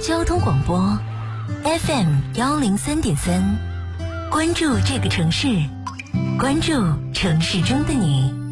交通广播 FM103.3，关注这个城市，关注城市中的你。